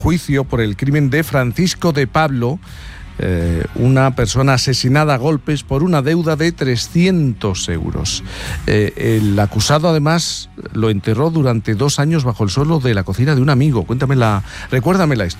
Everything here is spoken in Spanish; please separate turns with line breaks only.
juicio por el crimen de Francisco de Pablo, una persona asesinada a golpes por una deuda de 300 euros. El acusado, además, lo enterró durante 2 años bajo el suelo de la cocina de un amigo. Recuérdame la historia.